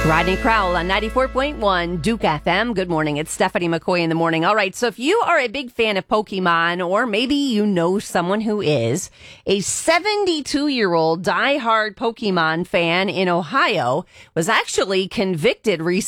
Rodney Crowell on 94.1 Duke FM. Good morning. It's Stephanie McCoy in the morning. All right. So if you are a big fan of Pokemon, or maybe you know someone who is, a 72-year-old diehard Pokemon fan in Ohio was actually convicted recently